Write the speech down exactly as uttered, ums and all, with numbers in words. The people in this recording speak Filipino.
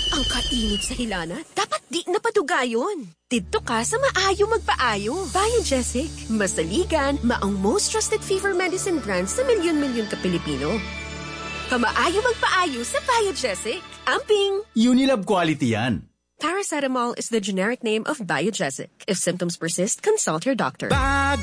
Ang kainit sa hilana, dapat di napaduga yun. Dito ka sa maayo magpaayo. Biogesic, masaligan, maong most trusted fever medicine brand sa milyon-milyon ka Pilipino. Kamaayo magpaayo sa Biogesic. Amping! Unilab quality yan. Paracetamol is the generic name of Biogesic. If symptoms persist, consult your doctor. Bag!